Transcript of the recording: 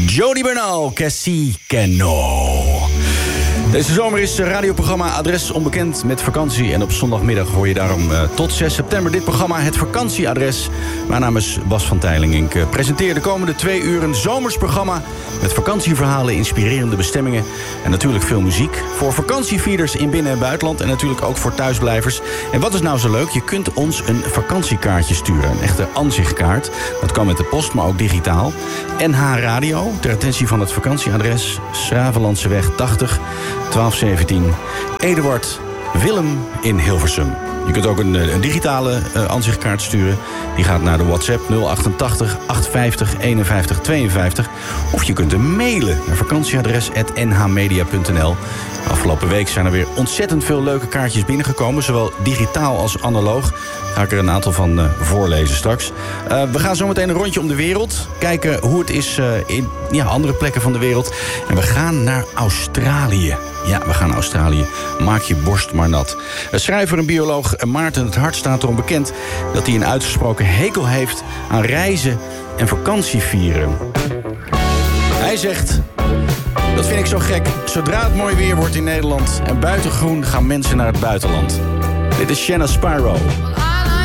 Jody Bernal, Cassie Cano. Deze zomer is radioprogramma Adres Onbekend met vakantie. En op zondagmiddag hoor je daarom tot 6 september dit programma Het Vakantieadres. Mijn naam is Bas van Tijling. Ik presenteer de komende 2 uur een zomers programma met vakantieverhalen, inspirerende bestemmingen en natuurlijk veel muziek. Voor vakantievierders in binnen- en buitenland en natuurlijk ook voor thuisblijvers. En wat is nou zo leuk? Je kunt ons een vakantiekaartje sturen. Een echte ansichtkaart. Dat kan met de post, maar ook digitaal. NH Radio, ter attentie van het vakantieadres. Schravenlandseweg 80 1217 Eduard Willem in Hilversum. Je kunt ook een digitale ansichtkaart sturen. Die gaat naar de WhatsApp 088 850 51 52. Of je kunt hem mailen naar vakantieadres@nhmedia.nl. Afgelopen week zijn er weer ontzettend veel leuke kaartjes binnengekomen. Zowel digitaal als analoog. Ga ik er een aantal van voorlezen straks. We gaan zo meteen een rondje om de wereld. Kijken hoe het is in andere plekken van de wereld. En we gaan naar Australië. Ja, we gaan naar Australië. Maak je borst maar nat. Schrijver en bioloog Maarten het Hart staat erom bekend dat hij een uitgesproken hekel heeft aan reizen en vakantievieren. Hij zegt: dat vind ik zo gek. Zodra het mooi weer wordt in Nederland en buitengroen gaan mensen naar het buitenland. Dit is Shanna Spyro.